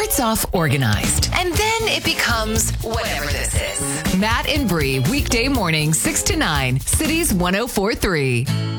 starts off organized, and then it becomes whatever this is. Matt and Bree, weekday morning, 6 to 9, Cities 104.3.